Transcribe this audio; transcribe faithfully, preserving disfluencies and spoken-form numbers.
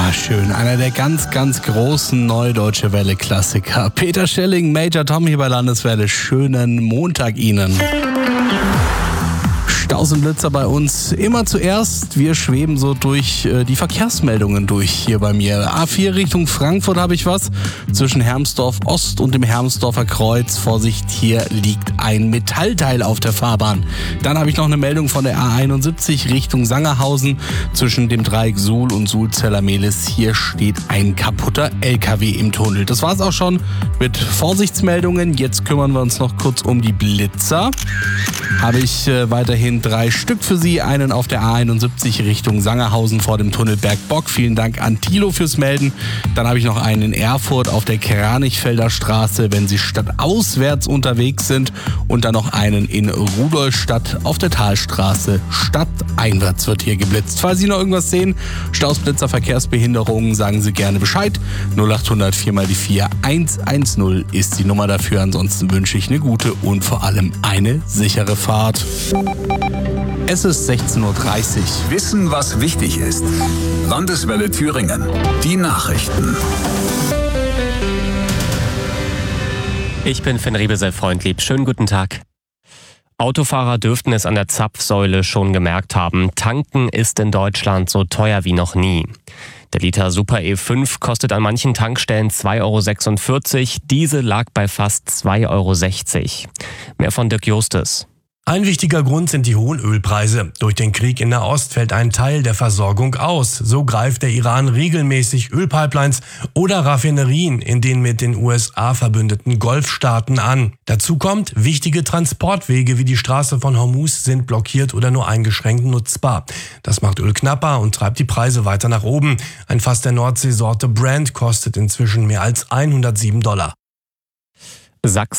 Ah, schön. Einer der ganz, ganz großen Neudeutsche Welle-Klassiker. Peter Schelling, Major Tom hier bei Landeswelle. Schönen Montag Ihnen. Staus und Blitzer bei uns immer zuerst. Wir schweben so durch äh, die Verkehrsmeldungen durch hier bei mir. A vier Richtung Frankfurt habe ich was. Zwischen Hermsdorf Ost und dem Hermsdorfer Kreuz. Vorsicht, hier liegt ein Metallteil auf der Fahrbahn. Dann habe ich noch eine Meldung von der A einundsiebzig Richtung Sangerhausen. Zwischen dem Dreieck Suhl und Sulzeller-Mehlis. Hier steht ein kaputter L K W im Tunnel. Das war's auch schon mit Vorsichtsmeldungen. Jetzt kümmern wir uns noch kurz um die Blitzer. Habe ich äh, weiterhin drei Stück für Sie. Einen auf der A einundsiebzig Richtung Sangerhausen vor dem Tunnel Bergbock. Vielen Dank an Thilo fürs Melden. Dann habe ich noch einen in Erfurt auf der Kranichfelder Straße, wenn Sie stadtauswärts unterwegs sind. Und dann noch einen in Rudolstadt auf der Talstraße. Stadteinwärts wird hier geblitzt. Falls Sie noch irgendwas sehen, Staus, Blitzer, Verkehrsbehinderungen, sagen Sie gerne Bescheid. null acht hundert vier mal die vier eins eins null ist die Nummer dafür. Ansonsten wünsche ich eine gute und vor allem eine sichere Fahrt. Es ist sechzehn Uhr dreißig. Wissen, was wichtig ist. Landeswelle Thüringen. Die Nachrichten. Ich bin Finn Riebesell-Freundlieb. Schönen guten Tag. Autofahrer dürften es an der Zapfsäule schon gemerkt haben. Tanken ist in Deutschland so teuer wie noch nie. Der Liter Super E fünf kostet an manchen Tankstellen zwei Euro sechsundvierzig. Diese lag bei fast zwei Euro sechzig. Mehr von Dirk Justus. Ein wichtiger Grund sind die hohen Ölpreise. Durch den Krieg in Nahost fällt ein Teil der Versorgung aus. So greift der Iran regelmäßig Ölpipelines oder Raffinerien in den mit den U S A verbündeten Golfstaaten an. Dazu kommt, wichtige Transportwege wie die Straße von Hormuz sind blockiert oder nur eingeschränkt nutzbar. Das macht Öl knapper und treibt die Preise weiter nach oben. Ein Fass der Nordseesorte Brent kostet inzwischen mehr als hundertsieben Dollar. Sachsen